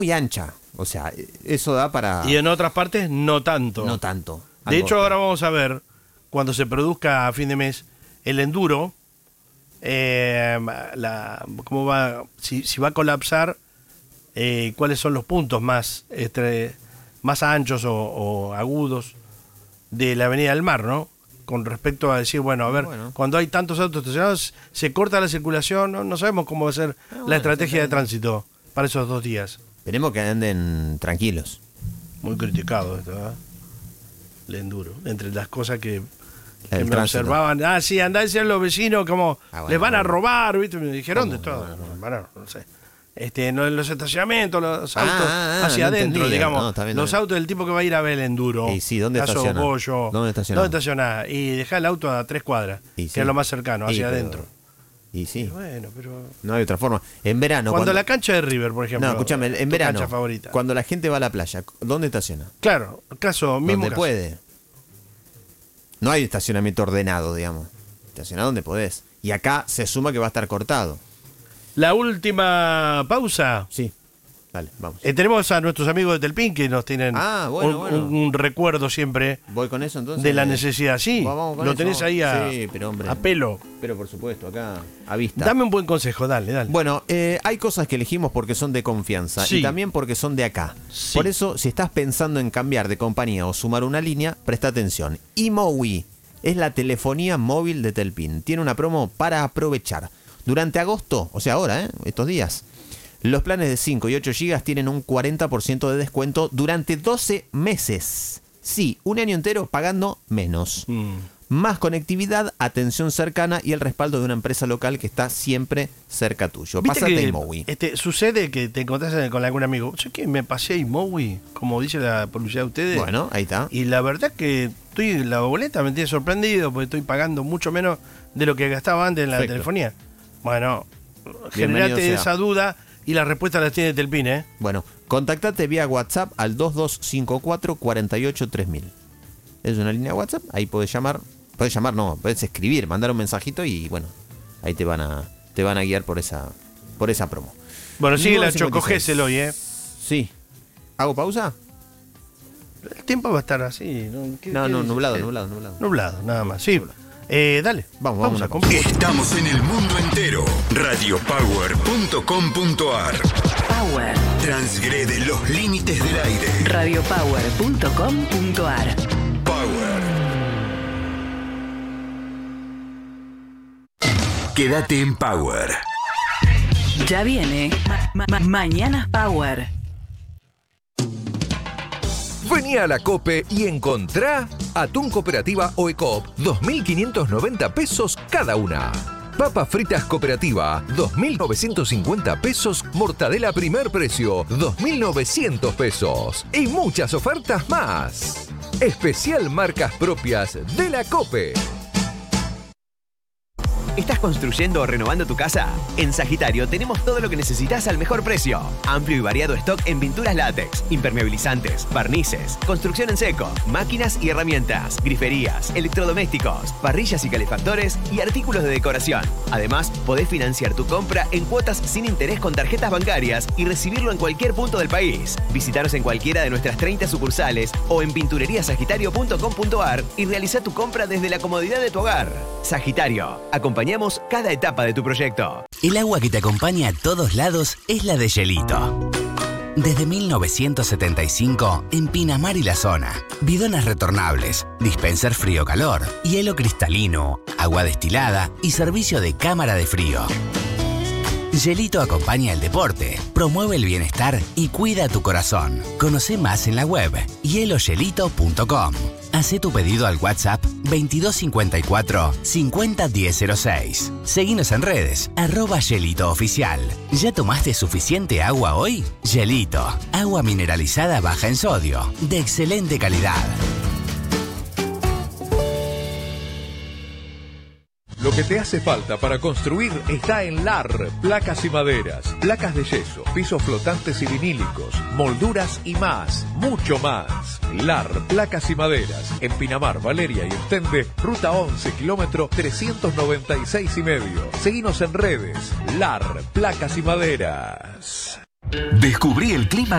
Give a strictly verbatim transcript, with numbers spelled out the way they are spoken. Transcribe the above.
muy ancha. O sea, eso da para... Y en otras partes no tanto. No tanto. De Algo hecho, está. ahora vamos a ver, cuando se produzca a fin de mes, el enduro, eh, la, cómo va, si, si va a colapsar, eh, cuáles son los puntos más, este, más anchos o, o agudos de la Avenida del Mar, ¿no? Con respecto a decir, bueno, a ver, Bueno. cuando hay tantos autos estacionados, se corta la circulación, no, no sabemos cómo va a ser bueno, la estrategia de exactamente. tránsito para esos dos días. Esperemos que anden tranquilos. Muy criticado esto, ¿eh? El enduro. Entre las cosas que, El que me tránsito. observaban. Ah, sí, andá a decir a los vecinos como Ah, bueno, les van a bueno. robar, ¿viste? Me dijeron ¿Cómo? de todo. No, no, no. Bueno, no sé. Este, no, en los estacionamientos, los Ah, autos ah, ah, hacia no adentro, entendía. digamos. No, está bien, los está bien. autos del tipo que va a ir a ver el enduro. Y sí, ¿dónde Caso estaciona? Bollo. ¿Dónde estaciona? ¿Dónde estacionás? Y dejá el auto a tres cuadras, Y que sí. es lo más cercano, Y, hacia pero- adentro. Y sí, Bueno, pero... no hay otra forma. En verano... Cuando, la cancha de River, por ejemplo. No, escúchame, en tu verano, cancha favorita. cuando la gente va a la playa, ¿dónde estaciona? Claro, caso, mismo Donde caso. puede. No hay estacionamiento ordenado, digamos. Estaciona donde podés. Y acá se suma que va a estar cortado. La última pausa. Sí, dale, vamos. Eh, tenemos a nuestros amigos de Telpín que nos tienen Ah, bueno, un, bueno. un- un recuerdo siempre ¿Voy con eso entonces? de la necesidad. Sí, Vamos con lo eso. tenés ahí a, Sí, pero hombre. a pelo. Pero por supuesto, acá a vista. Dame un buen consejo, dale, dale. Bueno, eh, hay cosas que elegimos porque son de confianza Sí. y también porque son de acá. Sí. Por eso, si estás pensando en cambiar de compañía o sumar una línea, presta atención. iMowi es la telefonía móvil de Telpin. Tiene una promo para aprovechar. Durante agosto, o sea ahora, ¿eh? estos días, los planes de cinco y ocho gigas tienen un cuarenta por ciento de descuento durante doce meses. Sí, un año entero pagando menos. Mm. Más conectividad, atención cercana y el respaldo de una empresa local que está siempre cerca tuyo. ¿Viste Pásate a que iMowi. este, sucede que te encontrás con algún amigo? Yo que me pasé a iMowi, como dice la publicidad de ustedes. Bueno, ahí está. Y la verdad que estoy la boleta me tiene sorprendido porque estoy pagando mucho menos de lo que gastaba antes en la Perfecto. telefonía. Bueno, Bienvenido generate sea. esa duda y la respuesta la tiene Telpín, ¿eh? Bueno, contactate vía WhatsApp al dos dos cinco cuatro, cuatro ocho tres mil. Es una línea WhatsApp, ahí podés llamar. Podés llamar, no, podés escribir, mandar un mensajito y bueno, ahí te van a te van a guiar por esa por esa promo. Bueno, sigue la nueve cincuenta y Choco seis. Gesell hoy, ¿eh? Sí. ¿Hago pausa? El tiempo va a estar así. ¿no? ¿Qué- No, qué no, dice? nublado, Eh, nublado, nublado. Nublado, nada más. Sí. Eh, dale. Vamos, vamos vamos a a comprar. Estamos en el mundo entero. radio power punto com punto a r. Power. Transgrede los límites del aire. radio power punto com punto a r. Power. Quédate en Power. Ya viene Ma- Ma- Mañanas Power. Vení a la COPE y encontrá atún cooperativa o ECOOP, dos mil quinientos noventa pesos cada una. Papas fritas cooperativa, dos mil novecientos cincuenta pesos. Mortadela primer precio, dos mil novecientos pesos. Y muchas ofertas más. Especial marcas propias de la COPE. ¿Estás construyendo o renovando tu casa? En Sagitario tenemos todo lo que necesitas al mejor precio. Amplio y variado stock en pinturas látex, impermeabilizantes, barnices, construcción en seco, máquinas y herramientas, griferías, electrodomésticos, parrillas y calefactores y artículos de decoración. Además, podés financiar tu compra en cuotas sin interés con tarjetas bancarias y recibirlo en cualquier punto del país. Visítanos en cualquiera de nuestras treinta sucursales o en pinturería sagitario punto com punto a r y realiza tu compra desde la comodidad de tu hogar. Sagitario, acompañamos cada etapa de tu proyecto. El agua que te acompaña a todos lados es la de Gelito. Desde mil novecientos setenta y cinco, en Pinamar y la zona, bidones retornables, dispenser frío-calor, hielo cristalino, agua destilada y servicio de cámara de frío. Gelito acompaña el deporte, promueve el bienestar y cuida tu corazón. Conoce más en la web hielo gelito punto com. Hacé tu pedido al WhatsApp veintidós cincuenta y cuatro, cincuenta diez cero seis. Seguinos en redes, arroba Gelito Oficial. ¿Ya tomaste suficiente agua hoy? Gelito, agua mineralizada baja en sodio, de excelente calidad. Lo que te hace falta para construir está en L A R, placas y maderas, placas de yeso, pisos flotantes y vinílicos, molduras y más, mucho más. L A R, placas y maderas, en Pinamar, Valeria y Estende, ruta once, kilómetro trescientos noventa y seis y medio. Seguinos en redes, L A R, placas y maderas. Descubrí el clima